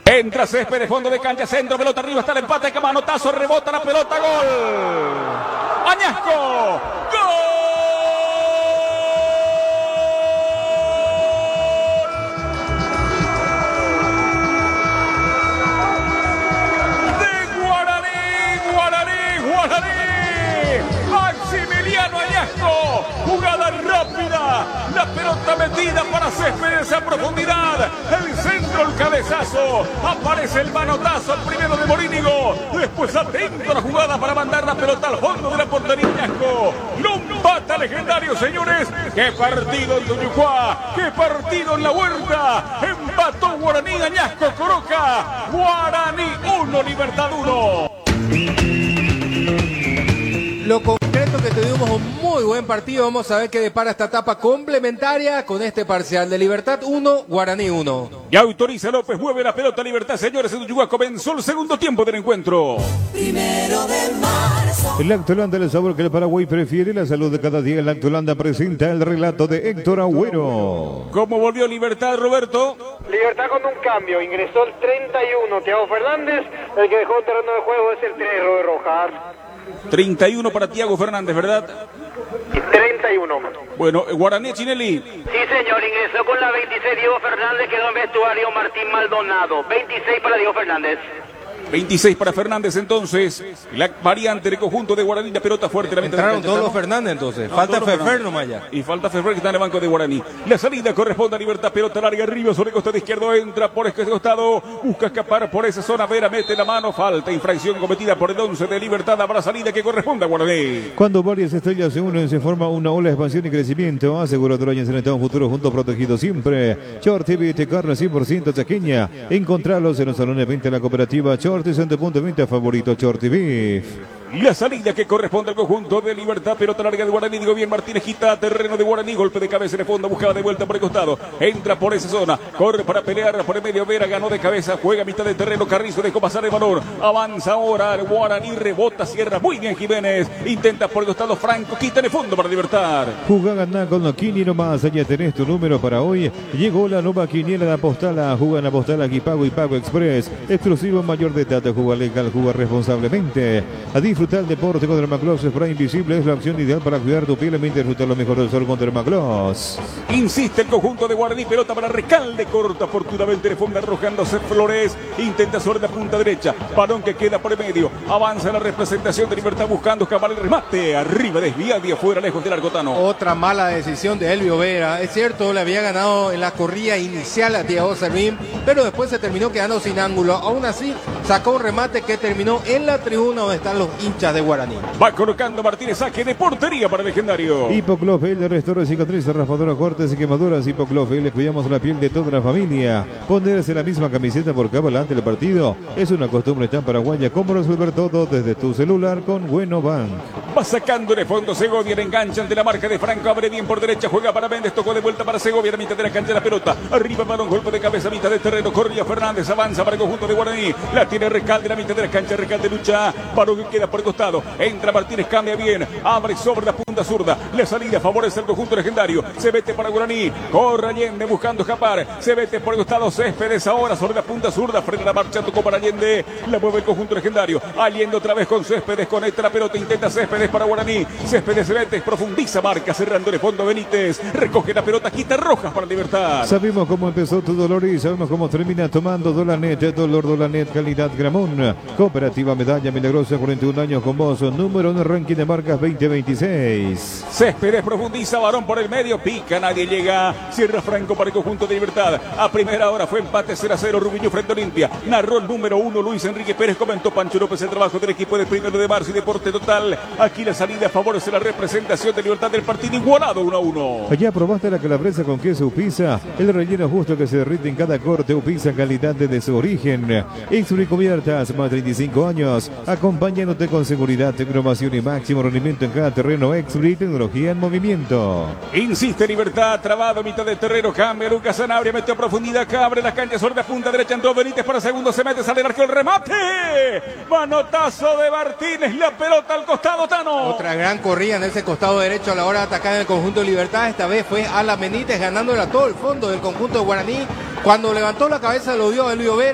Entra Céspedes, fondo de cancha, centro, pelota arriba, está el empate, que manotazo, rebota la pelota, gol. Añasco, gol. De Guaraní. Maximiliano Añasco, jugada rápida, la pelota metida para Céspedes a profundidad, el centro, el cabezazo, aparece el manotazo primero de Morínigo, después atento a la jugada para mandar la pelota al fondo de la portería. Añasco lo empata legendario, señores. Qué partido en Tuyucuá, qué partido en la Huerta, empató Guaraní, Añasco Coroca, Guaraní 1, Libertad 1. Lo concreto que tuvimos un muy buen partido. Vamos a ver qué depara esta etapa complementaria con este parcial de Libertad 1, Guaraní 1. Y autoriza López, mueve la pelota Libertad, señores. En Tuyuguá comenzó el segundo tiempo del encuentro. 1 de marzo. El Lactolanda, el sabor que el Paraguay prefiere, la salud de cada día. El Lactolanda presenta el relato de Héctor Agüero. ¿Cómo volvió Libertad, Roberto? Libertad con un cambio, ingresó el 31, Thiago Fernández, el que dejó el terreno de juego es el 3, Robert Rojas. 31 para Thiago Fernández, ¿verdad? 31. Bueno, Guaraní, Chinelli. Sí, señor, ingresó con la 26 Diego Fernández, quedó en vestuario Martín Maldonado. 26 para Diego Fernández. 26 para Fernández, entonces. La variante del conjunto de Guaraní, la pelota fuerte. La Entraron todos los Fernández, entonces. No, falta Fefer Fefer nomás ya. Y falta Fefer, que está en el banco de Guaraní. La salida corresponde a Libertad, pelota larga arriba sobre el costado izquierdo, entra por este costado, busca escapar por esa zona, Vera mete la mano, falta, infracción cometida por el 11 de Libertad, habrá salida que corresponde a Guaraní. Cuando varias estrellas se unen, se forma una ola de expansión y crecimiento. Aseguradora en un futuro junto protegido siempre. Short TV te carne 100% chaqueña. Encontralos en los salones de venta de la cooperativa Short y centro punto de venta favorito Short TV. La salida que corresponde al conjunto de Libertad, pelota larga de Guaraní, digo bien, Martínez quita terreno de Guaraní, golpe de cabeza en el fondo, buscaba de vuelta por el costado, entra por esa zona, corre para pelear por el medio, Vera ganó de cabeza, juega a mitad de terreno, Carrizo dejó pasar el valor, avanza ahora el Guaraní, rebota, cierra muy bien Jiménez, intenta por el costado Franco, quita en el fondo para Libertad. Jugá, ganá con la quiniela más, ya tenés tu número para hoy. Llegó la nueva quiniela de Apostala, juega en Apostala aquí Pago y Pago Express, exclusivo mayor de edad, juega legal, juega responsablemente. A disfrutar el deporte con Dermagloss Spray Invisible es la opción ideal para cuidar tu piel y disfrutar lo mejor del sol con Dermagloss. Insiste el conjunto de Guaraní, pelota para Recalde, corta oportunamente de fondo arrojándose Flores, intenta sobre la punta derecha, balón que queda por el medio, avanza la representación de Libertad buscando escapar el remate, arriba desviado y afuera lejos del argotano. Otra mala decisión de Elvio Vera. Es cierto, le había ganado en la corrida inicial a Thiago Servín, pero después se terminó quedando sin ángulo. Aún así, sacó un remate que terminó en la tribuna donde están los hinchas de Guaraní. Va colocando Martínez, saque de portería para el legendario. Hipoclofel de restaura cicatrices, raspadoras, cortes y quemaduras. Hipoclofel, le cuidamos la piel de toda la familia. Ponerse la misma camiseta por cada delante del partido es una costumbre tan paraguaya como resolver todo desde tu celular con Bueno Bank. Va sacando de fondo Segovia, le engancha ante la marca de Franco, abre bien por derecha, juega para Méndez, tocó de vuelta para Segovia, a la mitad de la cancha la pelota, arriba balón, golpe de cabeza, mitad de terreno, corría Fernández, avanza para el conjunto de Guaraní, la tiene Recalde, la mitad de la cancha, Recalde lucha, balón que queda por el costado, entra Martínez, cambia bien, abre sobre la punta zurda, la salida favorece al conjunto legendario, se vete para Guaraní, corre Allende buscando escapar, se vete por el costado, Céspedes ahora sobre la punta zurda, frena la marcha, tocó para Allende, la mueve el conjunto legendario, Allende otra vez con Céspedes, conecta la pelota, intenta Céspedes para Guaraní, Céspedes se vete, profundiza marca, cerrando de fondo Benítez, recoge la pelota, quita Rojas para Libertad. Sabemos cómo empezó tu dolor y sabemos cómo termina tomando Dolanet, dolor Dolanet, calidad Gramón, cooperativa Medalla Milagrosa, 41 años con vos, número 1 ranking de marcas 2026. Céspedes profundiza, varón por el medio, pica, nadie llega, cierra Franco para el conjunto de Libertad, a primera hora fue empate 0-0, Rubiño frente a Olimpia, narró el número 1 Luis Enrique Pérez, comentó Pancho López el trabajo del equipo de 1 de marzo y Deporte Total, aquí la salida favorece la representación de Libertad del partido igualado 1-1. Allá probaste la calabresa con queso Upisa, el relleno justo que se derrite en cada corte. Upisa, calidad desde su origen. Exuri Cubiertas, más de 35 años, acompañándote con seguridad, innovación y máximo rendimiento en cada terreno. Exuri, tecnología en movimiento. Insiste Libertad, trabado a mitad del terreno, cambia Lucas Sanabria, metió a profundidad, abre la cancha sobre la punta derecha, entró Benítez para segundo, se mete, sale el arco, el remate, manotazo de Martínez, la pelota al costado, Tano. Otra gran corrida en ese costado derecho a la hora de atacar en el conjunto de Libertad. Esta vez fue Alan Benítez ganándole a todo el fondo del conjunto de Guaraní. Cuando levantó la cabeza lo vio Elvio Vera.